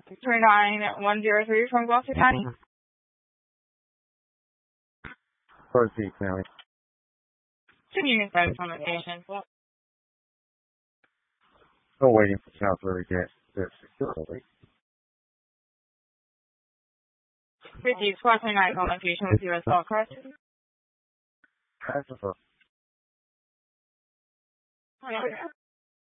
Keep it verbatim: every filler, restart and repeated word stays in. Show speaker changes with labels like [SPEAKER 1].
[SPEAKER 1] three nine one zero three from Gloucester County.
[SPEAKER 2] Proceed, County.
[SPEAKER 1] Two units service on location.
[SPEAKER 2] Still waiting for counselor to get this securely.
[SPEAKER 1] fifty squad twenty-nine on location with U S Law Crest.
[SPEAKER 2] That's the first.
[SPEAKER 1] Okay.